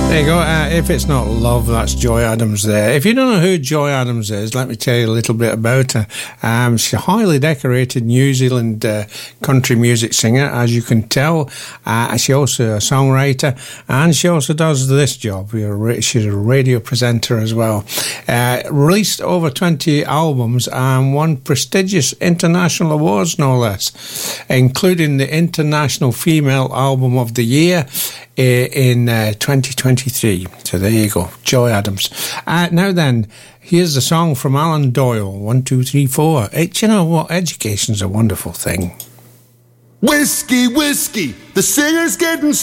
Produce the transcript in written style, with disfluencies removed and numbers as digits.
There you go. If it's not love, that's Joy Adams there. If you don't know who Joy Adams is, let me tell you a little bit about her. She's a highly decorated New Zealand country music singer, as you can tell. She's also a songwriter, and she also does this job. She's a radio presenter as well. Released over 20 albums and won prestigious international awards, no less, including the International Female Album of the Year in 2023. So there you go, Joy Adams. Now then, here's the song from Alan Doyle, 1, 2, 3, 4. You know what, education's a wonderful thing. Whiskey, whiskey, the singer's getting